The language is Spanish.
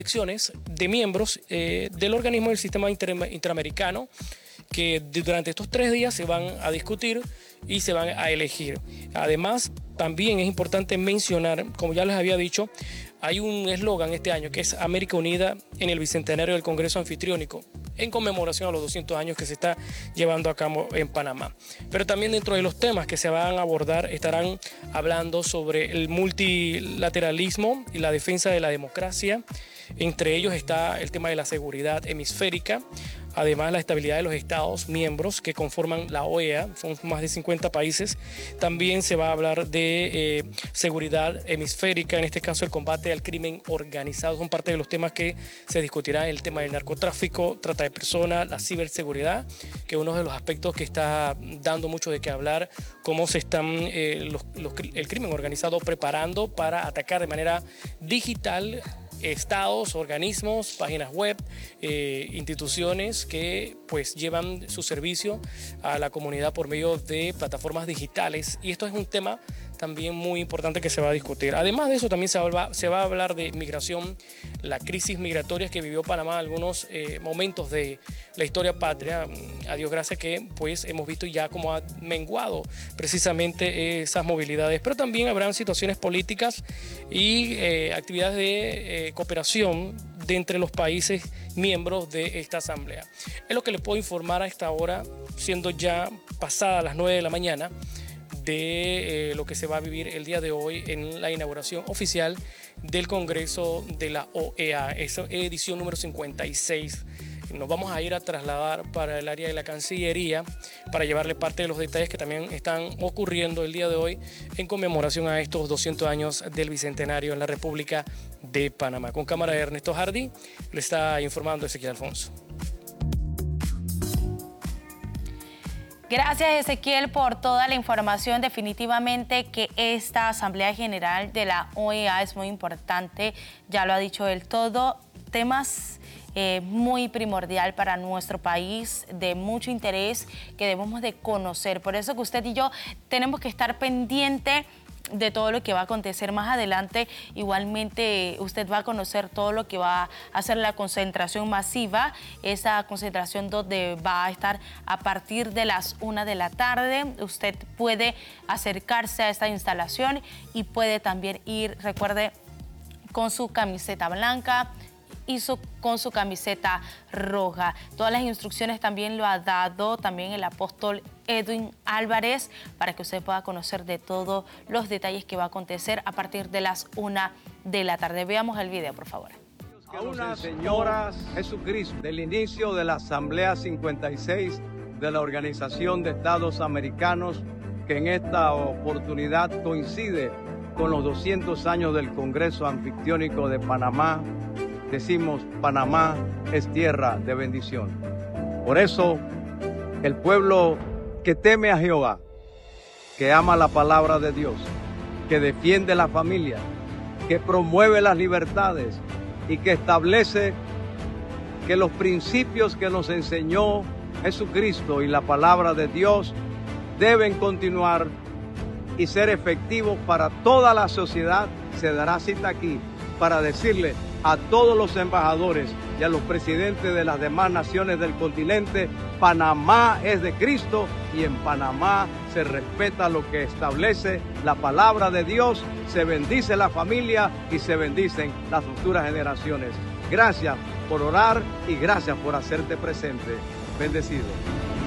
elecciones de miembros del organismo del sistema interamericano que durante estos 3 días se van a discutir y se van a elegir. Además, también es importante mencionar, como ya les había dicho, hay un eslogan este año que es América Unida en el Bicentenario del Congreso Anfitriónico, en conmemoración a los 200 años que se está llevando a cabo en Panamá. Pero también dentro de los temas que se van a abordar estarán hablando sobre el multilateralismo y la defensa de la democracia. Entre ellos está el tema de la seguridad hemisférica, además la estabilidad de los estados miembros que conforman la OEA, son más de 50 países. También se va a hablar de seguridad hemisférica, en este caso el combate al crimen organizado, son parte de los temas que se discutirán, el tema del narcotráfico, trata de personas, la ciberseguridad, que es uno de los aspectos que está dando mucho de qué hablar, cómo se están el crimen organizado preparando para atacar de manera digital estados, organismos, páginas web, instituciones que pues llevan su servicio a la comunidad por medio de plataformas digitales, y esto es un tema también muy importante que se va a discutir. Además de eso también se va a hablar de migración, la crisis migratoria que vivió Panamá, algunos momentos de la historia patria, a Dios gracias que pues hemos visto ya cómo ha menguado precisamente esas movilidades, pero también habrán situaciones políticas y actividades de cooperación de entre los países miembros de esta asamblea. Es lo que les puedo informar a esta hora, siendo ya pasadas las 9 de la mañana, de lo que se va a vivir el día de hoy en la inauguración oficial del Congreso de la OEA, esa edición número 56. Nos vamos a ir a trasladar para el área de la Cancillería para llevarle parte de los detalles que también están ocurriendo el día de hoy en conmemoración a estos 200 años del Bicentenario en la República de Panamá. Con cámara de Ernesto Jardí, le está informando Ezequiel Alfonso. Gracias, Ezequiel, por toda la información. Definitivamente que esta Asamblea General de la OEA es muy importante, ya lo ha dicho él todo, temas muy primordial para nuestro país, de mucho interés que debemos de conocer. Por eso que usted y yo tenemos que estar pendientes de todo lo que va a acontecer más adelante. Igualmente usted va a conocer todo lo que va a hacer la concentración masiva, esa concentración donde va a estar a partir de las 1 de la tarde. Usted puede acercarse a esta instalación y puede también ir, recuerde, con su camiseta blanca y con su camiseta roja. Todas las instrucciones también lo ha dado también el apóstol Edwin Álvarez para que usted pueda conocer de todos los detalles que va a acontecer a partir de las 1 de la tarde. Veamos el video, por favor. A una señora Jesucristo del inicio de la Asamblea 56 de la Organización de Estados Americanos, que en esta oportunidad coincide con los 200 años del Congreso Anfitriónico de Panamá. Decimos, Panamá es tierra de bendición. Por eso, el pueblo que teme a Jehová, que ama la palabra de Dios, que defiende la familia, que promueve las libertades y que establece que los principios que nos enseñó Jesucristo y la palabra de Dios deben continuar y ser efectivos para toda la sociedad, se dará cita aquí para decirle a todos los embajadores y a los presidentes de las demás naciones del continente: Panamá es de Cristo y en Panamá se respeta lo que establece la palabra de Dios, se bendice la familia y se bendicen las futuras generaciones. Gracias por orar y gracias por hacerte presente. Bendecido.